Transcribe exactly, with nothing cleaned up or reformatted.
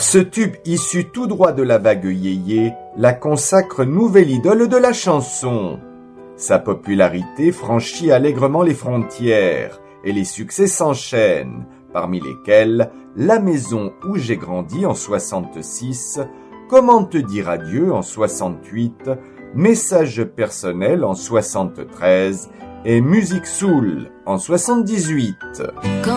Ce tube issu tout droit de la vague yéyé la consacre nouvelle idole de la chanson. Sa popularité franchit allègrement les frontières et les succès s'enchaînent, parmi lesquels La maison où j'ai grandi en soixante-six, Comment te dire adieu en soixante-huit, Message personnel en soixante-treize et Musique Soul en soixante-dix-huit.